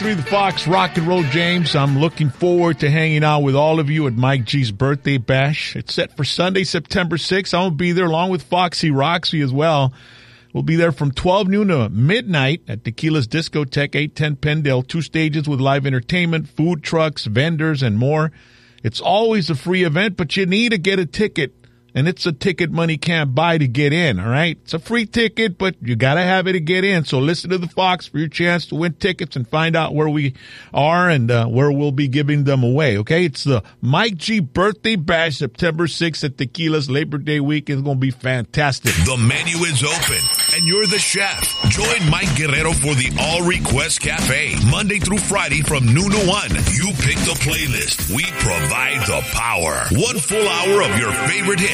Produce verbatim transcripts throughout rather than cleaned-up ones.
Through the Fox Rock and Roll James. I'm looking forward to hanging out with all of you at Mike G's birthday bash. It's set for Sunday, September sixth. I'm going to be there along with Foxy Roxy as well. We'll be there from twelve noon to midnight at Tequila's Discotheque, eight ten Pendale. Two stages with live entertainment, food trucks, vendors, and more. It's always a free event, but you need to get a ticket. And it's a ticket money can't buy to get in, all right? It's a free ticket, but you got to have it to get in. So listen to the Fox for your chance to win tickets and find out where we are and uh, where we'll be giving them away, okay? It's the Mike G Birthday Bash, September sixth at Tequila's Labor Day weekend. It's going to be fantastic. The menu is open, and you're the chef. Join Mike Guerrero for the All Request Cafe, Monday through Friday from noon to one. You pick the playlist. We provide the power. One full hour of your favorite hits.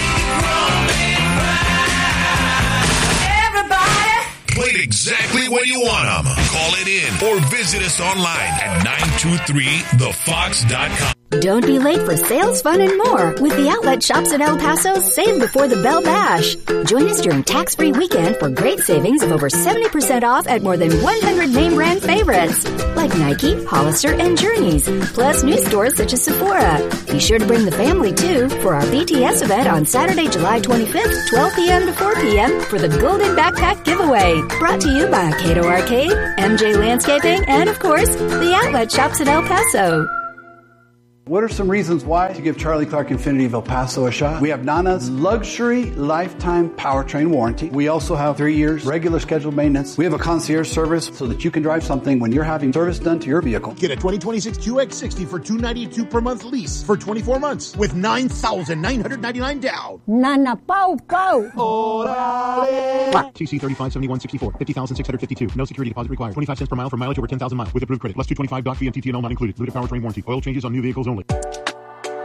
Everybody. Played exactly when you want them. Call it in or visit us online at nine two three the fox dot com. Don't be late for sales, fun, and more with the outlet shops in El Paso. Save before the Bell Bash. Join us during tax-free weekend for great savings of over seventy percent off at more than one hundred name brand favorites like Nike, Hollister, and Journeys, plus new stores such as Sephora. Be sure to bring the family too for our B T S event on Saturday, July twenty-fifth, twelve p.m. to four p.m. for the Golden Backpack Giveaway. Brought to you by Cato Arcade, M J Landscaping, and of course, the outlet shops in El Paso. What are some reasons why to give Charlie Clark Infiniti of El Paso a shot? We have Nana's luxury lifetime powertrain warranty. We also have three years regular scheduled maintenance. We have a concierge service so that you can drive something when you're having service done to your vehicle. Get a twenty twenty-six Q X sixty for two hundred ninety-two dollars per month lease for twenty-four months with nine thousand nine hundred ninety-nine dollars down. Nana Pau Pau. Orale. C C thirty-five seventy-one sixty-four, fifty thousand six hundred fifty-two. No security deposit required. twenty-five cents per mile for mileage over ten thousand miles with approved credit. Plus two twenty-five doc fee and T T N O not included. Limited powertrain warranty. Oil changes on new vehicles only.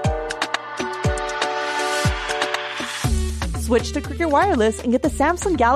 Switch to Cricket Wireless and get the Samsung Galaxy